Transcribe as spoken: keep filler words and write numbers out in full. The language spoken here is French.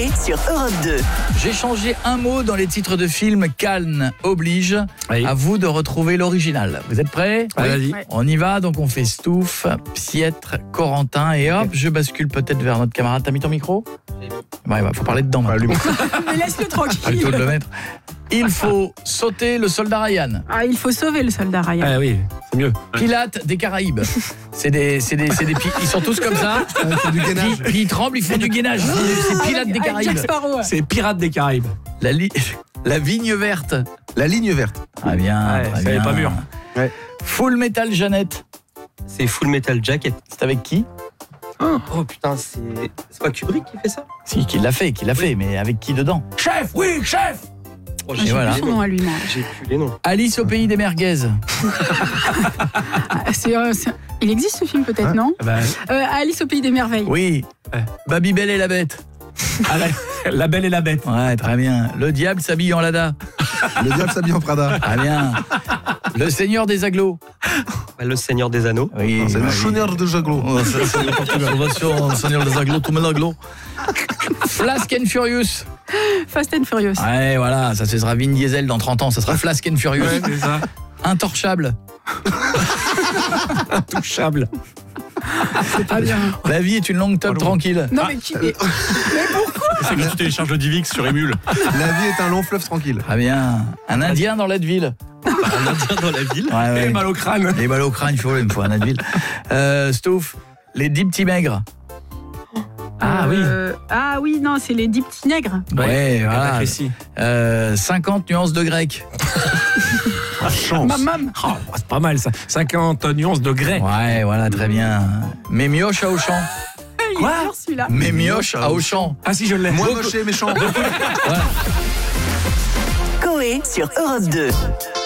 Coé sur Europe deux. J'ai changé un mot dans les titres de films. Cannes oblige. Oui. À vous de retrouver l'original. Vous êtes prêts? Oui. Vas-y. Ouais. On y va, donc on fait Stouff, Pietre, Corentin et hop, je bascule peut-être vers notre camarade. T'as mis ton micro? Ouais, bah, faut parler dedans. maintenant. Mais laisse-le Pas le tranquille. tout de le mettre. Il faut sauter le soldat Ryan. Ah, il faut sauver le soldat Ryan. Ah oui, c'est mieux. Pilates des Caraïbes. C'est des, c'est des, c'est des, pi- ils sont tous comme ça. C'est du gainage. Puis, puis ils tremblent, ils font du gainage. C'est c'est Pilates Avec- des avec Caraïbes. Jack Sparrow, ouais. C'est Pirates des Caraïbes. La, li- la vigne verte. La ligne verte. Ah bien, Ouais, très ça bien. est pas mûr. Full Metal Jeannette. C'est Full Metal Jacket. C'est avec qui? Oh putain, c'est. C'est pas Kubrick qui fait ça? Si, qui l'a fait, qui l'a fait, mais avec qui dedans? Chef, oui, chef. Oh, J'ai Et voilà. plus son nom à lui, moi. J'ai plus les noms. Alice au pays des merguez. Ah, c'est, euh, c'est- Il existe ce film peut-être, Hein non Bah, Euh, Alice au pays des merveilles. Oui. Ouais. Babybel et la bête. ah, la, la Belle et la Bête. Ouais, très bien. Le diable s'habille en Lada. Le diable s'habille en Prada. Très bien. Le seigneur des agglos. Bah, Le Seigneur des Anneaux. Oui. C'est bah le oui. chonneur de Jaglot. Oh, ça, c'est des perturbations, Seigneur des agglos, tout le monde agglos. Flask and Furious. Fast and Furious. Ouais, voilà, ça ce sera Vin Diesel dans trente ans, ça sera Flask and Furious. Ouais, c'est ça. Intorchable. Intouchable. C'est pas bien. La vie est une longue top tranquille. Non, mais qui. Mais, mais pourquoi C'est que tu télécharges le Divix sur Emule. La vie est un long fleuve tranquille. Très bien. Un Indien dans l'Adville. Un Indien dans la ville. Ouais, ouais. Et mal au crâne. Les balles au crâne, il faut, il me faut un Advil. Euh, Stouff, les dix petits maigres. Ah Euh, Ah oui, non, c'est les dix petits nègres. Ouais, voilà. Précis. Euh, cinquante nuances de grec. Chance. Mamam. Oh, c'est pas mal ça. cinquante nuances de grès. Ouais, voilà, très bien. Mes mioches à Auchan. Il est dur celui-là. Mes mioches à Auchan. Ah si, je l'ai. Moi moche et méchant. Voilà. Coé sur Europe deux.